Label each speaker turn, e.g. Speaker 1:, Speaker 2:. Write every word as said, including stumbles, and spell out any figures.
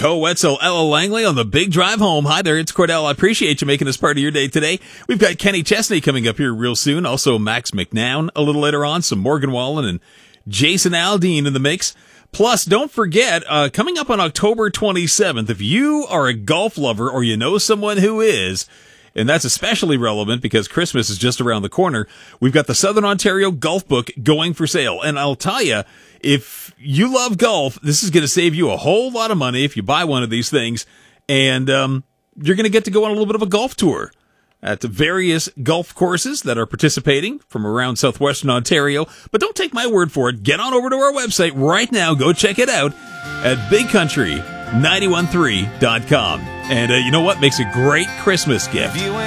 Speaker 1: Wetzel, Ella Langley on the big drive home. Hi there, it's Cordell. I appreciate you making this part of your day today. We've got Kenny Chesney coming up here real soon. Also Max McNown a little later on. Some Morgan Wallen and Jason Aldean in the mix. Plus, don't forget, uh, coming up on October twenty-seventh, if you are a golf lover or you know someone who is, and that's especially relevant because Christmas is just around the corner, we've got the Southern Ontario Golf Book going for sale. And I'll tell you, if you love golf, this is going to save you a whole lot of money if you buy one of these things. And um, you're going to get to go on a little bit of a golf tour at the various golf courses that are participating from around southwestern Ontario. But don't take my word for it. Get on over to our website right now. Go check it out at big country nine one three dot com. And uh, you know what makes a great Christmas gift?